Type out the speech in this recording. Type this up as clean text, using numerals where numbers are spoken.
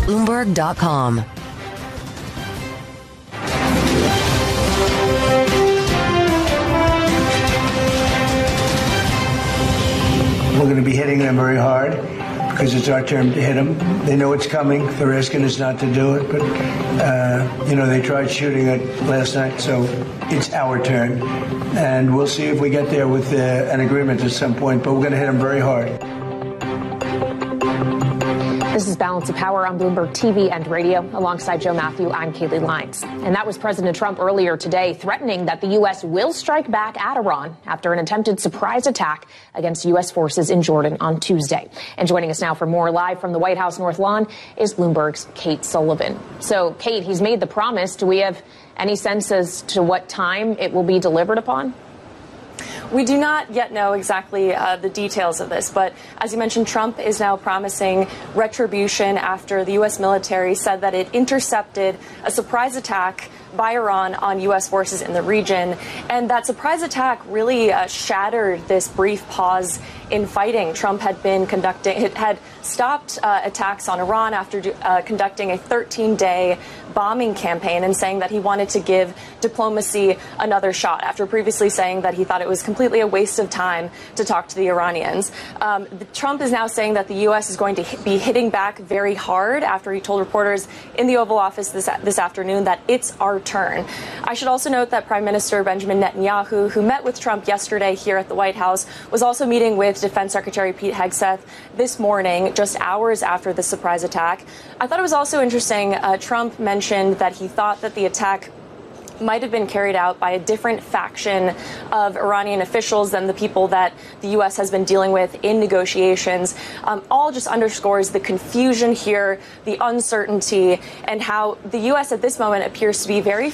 Bloomberg.com. We're going to be hitting them very hard because it's our turn to hit them. They know it's coming. They're asking us not to do it, but, they tried shooting it last night, so it's our turn. And we'll see if we get there with an agreement at some point, but we're going to hit them very hard. This is Balance of Power on Bloomberg TV and radio. Alongside Joe Matthew, I'm Kaylee Lyons. And that was President Trump earlier today threatening that the U.S. will strike back at Iran after an attempted surprise attack against U.S. forces in Jordan on Tuesday. And joining us now for more live from the White House North Lawn is Bloomberg's Kate Sullivan. So, Kate, he's made the promise. Do we have any sense as to what time it will be delivered upon? We do not yet know exactly the details of this, but as you mentioned, Trump is now promising retribution after the U.S. military said that it intercepted a surprise attack by Iran on U.S. forces in the region. And that surprise attack really shattered this brief pause in fighting. Trump had stopped attacks on Iran after conducting a 13-day bombing campaign and saying that he wanted to give diplomacy another shot after previously saying that he thought it was completely a waste of time to talk to the Iranians. Trump is now saying that the U.S. is going to be hitting back very hard after he told reporters in the Oval Office this afternoon that it's our turn. I should also note that Prime Minister Benjamin Netanyahu, who met with Trump yesterday here at the White House, was also meeting with Defense Secretary Pete Hegseth this morning, just hours after the surprise attack. I thought it was also interesting, Trump mentioned that he thought that the attack might have been carried out by a different faction of Iranian officials than the people that the U.S. has been dealing with in negotiations. All just underscores the confusion here, the uncertainty, and how the U.S. at this moment appears to be very